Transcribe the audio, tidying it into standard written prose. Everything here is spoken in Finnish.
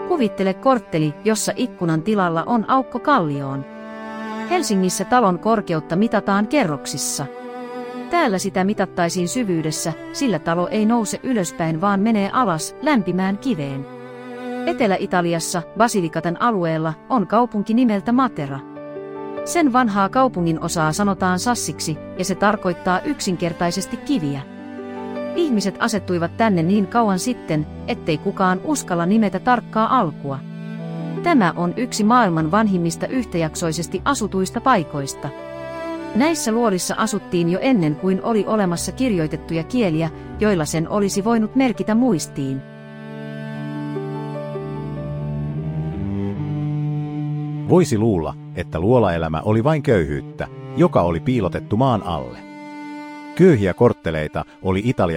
Kuvittele kortteli, jossa ikkunan tilalla on aukko kallioon. Helsingissä talon korkeutta mitataan kerroksissa. Täällä sitä mitattaisiin syvyydessä, sillä talo ei nouse ylöspäin vaan menee alas lämpimään kiveen. Etelä-Italiassa, Basilicatan alueella, on kaupunki nimeltä Matera. Sen vanhaa kaupungin osaa sanotaan Sassiksi, ja se tarkoittaa yksinkertaisesti kiviä. Ihmiset asettuivat tänne niin kauan sitten, ettei kukaan uskalla nimetä tarkkaa alkua. Tämä on yksi maailman vanhimmista yhtäjaksoisesti asutuista paikoista. Näissä luolissa asuttiin jo ennen kuin oli olemassa kirjoitettuja kieliä, joilla sen olisi voinut merkitä muistiin. Voisi luulla, että luolaelämä oli vain köyhyyttä, joka oli piilotettu maan alle. Köyhiä kortteleita oli Italiassa